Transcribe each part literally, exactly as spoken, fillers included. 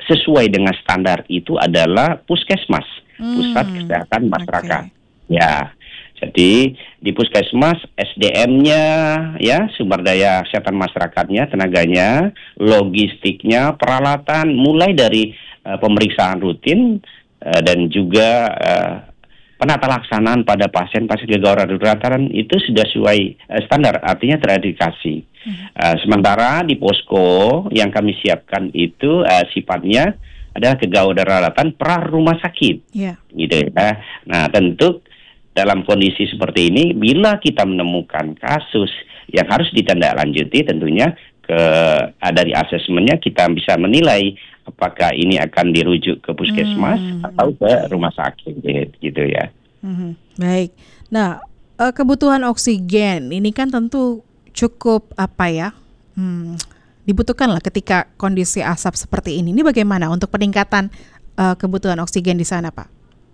sesuai dengan standar itu adalah puskesmas, pusat Hmm, kesehatan masyarakat. oke. Ya, jadi di puskesmas S D M-nya, ya, sumber daya kesehatan masyarakatnya, tenaganya, logistiknya, peralatan, mulai dari uh, pemeriksaan rutin uh, dan juga uh, penata laksanaan pada pasien-pasien gawat darurat itu sudah sesuai uh, standar, artinya teredukasi. Mhm. Uh, sementara di posko yang kami siapkan itu uh, sifatnya adalah kegawat daruratan pra rumah sakit, Ya. gitu ya. Nah, tentu dalam kondisi seperti ini, bila kita menemukan kasus yang harus ditindaklanjuti, tentunya ke uh, dari asesmennya kita bisa menilai apakah ini akan dirujuk ke puskesmas Hmm, atau ke oke. rumah sakit, gitu ya. Mhm, baik. Nah, eh, kebutuhan oksigen ini kan tentu cukup apa ya? Hmm, dibutuhkan lah ketika kondisi asap seperti ini. Ini bagaimana untuk peningkatan eh, kebutuhan oksigen di sana, Pak?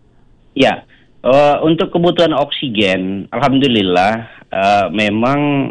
Ya, uh, untuk kebutuhan oksigen, alhamdulillah uh, memang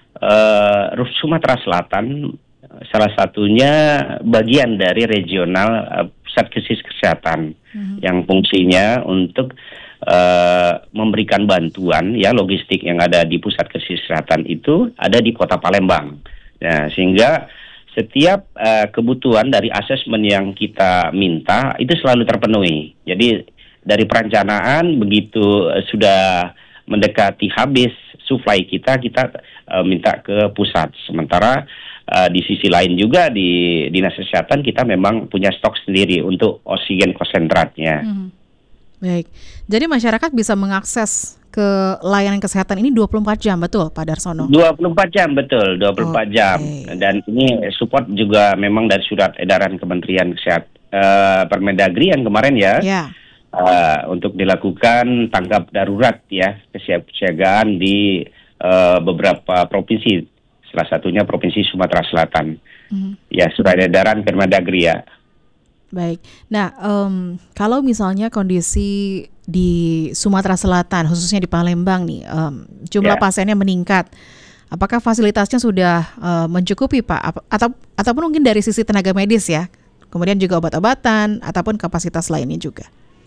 uh, Sumatera Selatan uh, salah satunya bagian dari regional uh, pusat krisis kesehatan Mhm. yang fungsinya untuk uh, memberikan bantuan ya logistik yang ada di pusat krisis kesehatan itu ada di Kota Palembang. Nah, sehingga setiap uh, kebutuhan dari asesmen yang kita minta itu selalu terpenuhi. Jadi dari perencanaan begitu uh, sudah mendekati habis supply kita, kita uh, minta ke pusat. Sementara uh, di sisi lain juga di Dinas Kesehatan kita memang punya stok sendiri untuk oksigen konsentratnya. Mhm. Baik. Jadi masyarakat bisa mengakses ke layanan kesehatan ini dua puluh empat jam, betul, Pak Darsono? dua puluh empat jam, betul, dua puluh empat jam. Oke. Dan ini support juga memang dari surat edaran Kementerian Kesehatan, uh, Permendagri yang kemarin ya. Ya. Uh, untuk dilakukan tanggap darurat ya kesiapsiagaan di uh, beberapa provinsi, salah satunya Provinsi Sumatera Selatan. Mhm. Ya, surat edaran Permendagri ya. Baik. Nah, em, kalau misalnya kondisi di Sumatera Selatan, khususnya di Palembang nih, em, jumlah Ya. pasiennya meningkat. Apakah fasilitasnya sudah eh, mencukupi, Pak? Ap- atau ataupun mungkin dari sisi tenaga medis ya, kemudian juga obat-obatan ataupun kapasitas lainnya juga.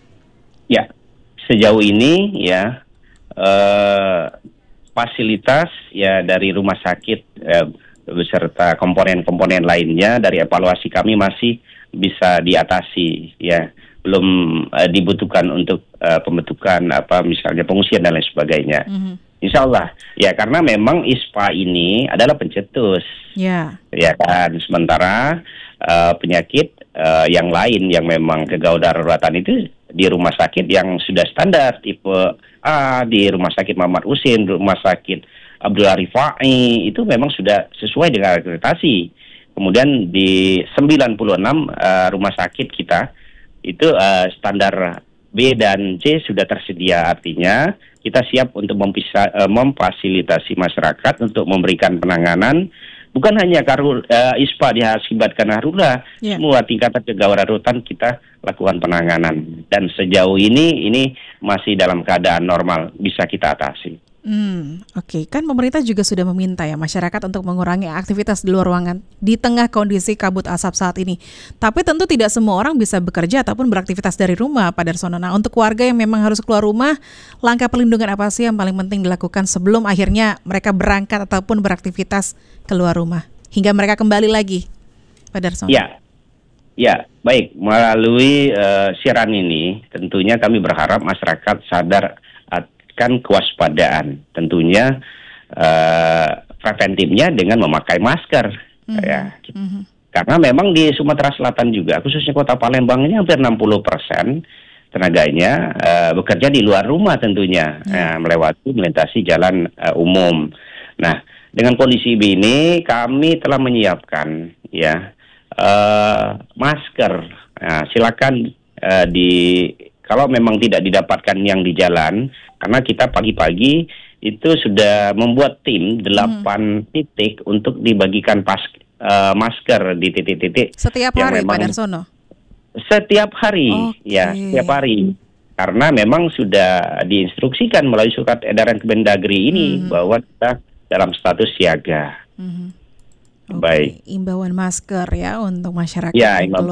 Ya, sejauh ini ya eh, fasilitas ya dari rumah sakit eh, beserta komponen-komponen lainnya dari evaluasi kami masih bisa diatasi ya, belum eh, dibutuhkan untuk eh, pembentukan apa misalnya pengungsian dan lain sebagainya. Mhm. Insya Allah ya, karena memang I S P A ini adalah pencetus Ya. ya kan. Sementara uh, penyakit uh, yang lain yang memang kegawat daruratan itu di rumah sakit yang sudah standar tipe A, di rumah sakit Muhammad Husin, rumah sakit Abdul Arifai itu memang sudah sesuai dengan akreditasi. Kemudian di sembilan puluh enam uh, rumah sakit kita itu uh, standar B dan C sudah tersedia, artinya kita siap untuk mempisa, uh, memfasilitasi masyarakat untuk memberikan penanganan bukan hanya karena uh, I S P A diakibatkan darurat, Ya. semua tingkatan kegawat daruratan kita lakukan penanganan dan sejauh ini ini masih dalam keadaan normal, bisa kita atasi. Hmm, oke. Kan pemerintah juga sudah meminta ya masyarakat untuk mengurangi aktivitas di luar ruangan di tengah kondisi kabut asap saat ini. Tapi tentu tidak semua orang bisa bekerja ataupun beraktivitas dari rumah, Pak Darsono. Nah, untuk warga yang memang harus keluar rumah, langkah pelindungan apa sih yang paling penting dilakukan sebelum akhirnya mereka berangkat ataupun beraktivitas keluar rumah hingga mereka kembali lagi, Pak Darsono? Ya, ya, baik. Melalui uh, siaran ini, tentunya kami berharap masyarakat sadar akan kewaspadaan. Tentunya uh, preventifnya dengan memakai masker, Mhm. ya. Mhm. Karena memang di Sumatera Selatan juga, khususnya Kota Palembang ini hampir enam puluh persen tenaganya uh, bekerja di luar rumah tentunya, Ya. uh, melewati melintasi jalan uh, umum. Nah, dengan kondisi ini kami telah menyiapkan ya uh, masker. Nah, silakan uh, di kalau memang tidak didapatkan yang di jalan, karena kita pagi-pagi itu sudah membuat tim delapan titik untuk dibagikan pas uh, masker di titik-titik Setiap yang hari, Pak memang Darsono? setiap hari, Oke. ya setiap hari. Karena memang sudah diinstruksikan melalui surat edaran Kemendagri ini Mhm. bahwa kita dalam status siaga. Mhm. Oke, Baik. imbauan masker ya untuk masyarakat Ya, yang imbauan keluar